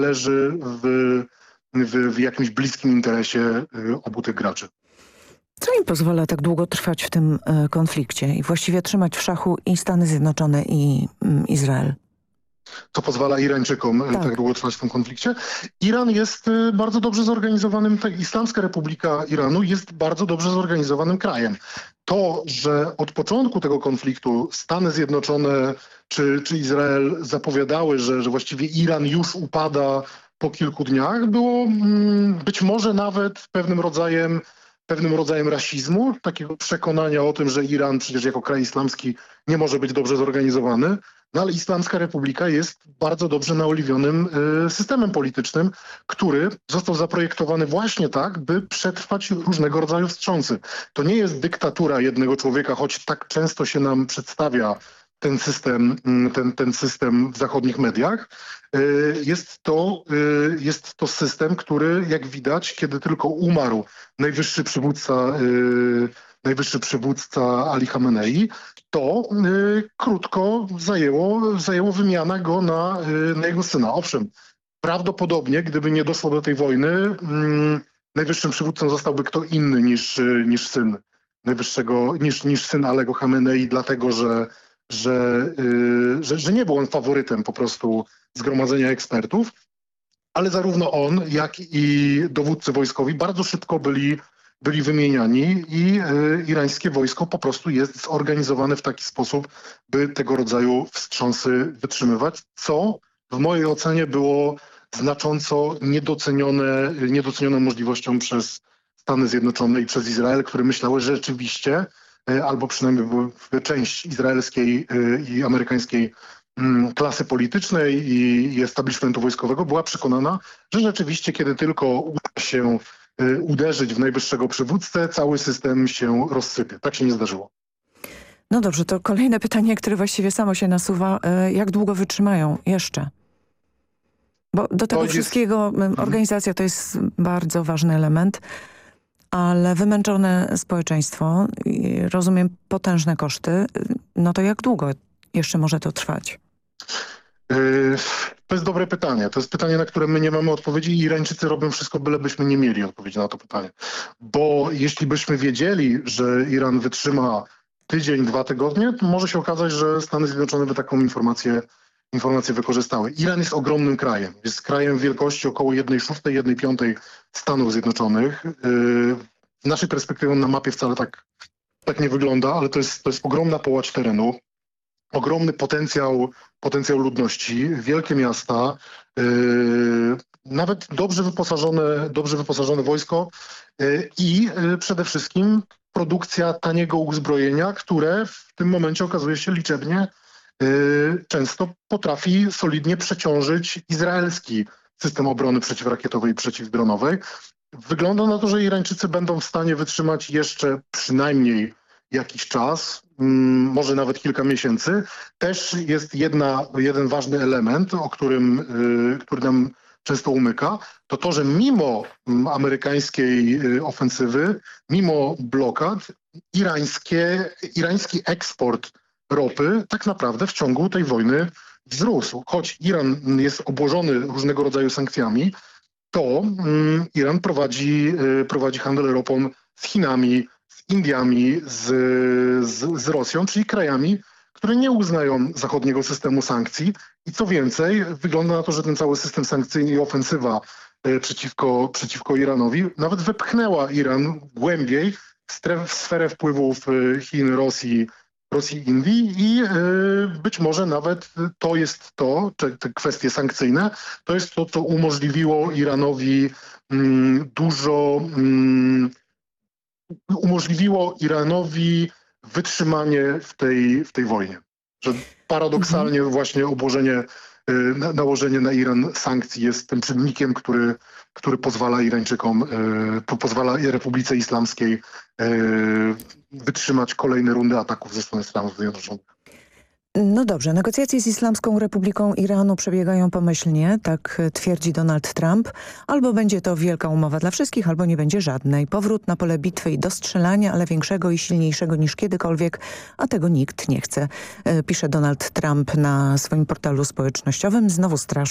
leży w jakimś bliskim interesie obu tych graczy. Co im pozwala tak długo trwać w tym konflikcie i właściwie trzymać w szachu i Stany Zjednoczone, i Izrael? Co pozwala Irańczykom tak długo trwać w tym konflikcie? Iran jest bardzo dobrze zorganizowanym, Islamska Republika Iranu jest bardzo dobrze zorganizowanym krajem. To, że od początku tego konfliktu Stany Zjednoczone czy Izrael zapowiadały, że właściwie Iran już upada po kilku dniach, było być może nawet pewnym rodzajem rasizmu, takiego przekonania o tym, że Iran przecież jako kraj islamski nie może być dobrze zorganizowany. No ale Islamska Republika jest bardzo dobrze naoliwionym systemem politycznym, który został zaprojektowany właśnie tak, by przetrwać różnego rodzaju wstrząsy. To nie jest dyktatura jednego człowieka, choć tak często się nam przedstawia ten system w zachodnich mediach. Jest to system, który, jak widać, kiedy tylko umarł najwyższy przywódca Ali Khamenei, to krótko zajęło wymiana go na jego syna. Owszem, prawdopodobnie, gdyby nie doszło do tej wojny, najwyższym przywódcą zostałby kto inny niż syn Alego Khamenei, dlatego że nie był on faworytem po prostu zgromadzenia ekspertów, ale zarówno on, jak i dowódcy wojskowi bardzo szybko byli wymieniani i irańskie wojsko po prostu jest zorganizowane w taki sposób, by tego rodzaju wstrząsy wytrzymywać, co w mojej ocenie było znacząco niedocenione możliwością przez Stany Zjednoczone i przez Izrael, które myślały, że rzeczywiście, albo przynajmniej część izraelskiej i amerykańskiej klasy politycznej i establishmentu wojskowego była przekonana, że rzeczywiście, kiedy tylko uda się uderzyć w najwyższego przywódcę, cały system się rozsypie. Tak się nie zdarzyło. No dobrze, to kolejne pytanie, które właściwie samo się nasuwa. Jak długo wytrzymają jeszcze? Bo do tego wszystkiego organizacja to jest bardzo ważny element, ale wymęczone społeczeństwo, rozumiem potężne koszty, no to jak długo jeszcze może to trwać? To jest dobre pytanie. To jest pytanie, na które my nie mamy odpowiedzi i Irańczycy robią wszystko, bylebyśmy nie mieli odpowiedzi na to pytanie. Bo jeśli byśmy wiedzieli, że Iran wytrzyma tydzień, 2 tygodnie, to może się okazać, że Stany Zjednoczone by taką informację wykorzystały. Iran jest ogromnym krajem. Jest krajem wielkości około 1/6, 1/5 Stanów Zjednoczonych. Z naszej perspektywy na mapie wcale tak nie wygląda, ale to jest ogromna połacz terenu. Ogromny potencjał ludności, wielkie miasta, nawet dobrze wyposażone wojsko i przede wszystkim produkcja taniego uzbrojenia, które w tym momencie okazuje się liczebnie często potrafi solidnie przeciążyć izraelski system obrony przeciwrakietowej i przeciwdronowej. Wygląda na to, że Irańczycy będą w stanie wytrzymać jeszcze przynajmniej jakiś czas, może nawet kilka miesięcy. Też jest jeden ważny element, który nam często umyka, to, że mimo amerykańskiej ofensywy, mimo blokad, irański eksport ropy tak naprawdę w ciągu tej wojny wzrósł. Choć Iran jest obłożony różnego rodzaju sankcjami, to Iran prowadzi handel ropą z Chinami, z Indiami, z Rosją, czyli krajami, które nie uznają zachodniego systemu sankcji. I co więcej, wygląda na to, że ten cały system sankcyjny i ofensywa przeciwko Iranowi nawet wepchnęła Iran głębiej w sferę wpływów Chin, Rosji, Indii i być może nawet te kwestie sankcyjne, to jest to, co umożliwiło Iranowi umożliwiło Iranowi wytrzymanie w tej wojnie. Że paradoksalnie właśnie nałożenie na Iran sankcji jest tym czynnikiem, który pozwala Irańczykom, pozwala Republice Islamskiej wytrzymać kolejne rundy ataków ze strony Stanów Zjednoczonych. No dobrze, negocjacje z Islamską Republiką Iranu przebiegają pomyślnie, tak twierdzi Donald Trump. Albo będzie to wielka umowa dla wszystkich, albo nie będzie żadnej. Powrót na pole bitwy i do strzelania, ale większego i silniejszego niż kiedykolwiek, a tego nikt nie chce. Pisze Donald Trump na swoim portalu społecznościowym. Znowu straszy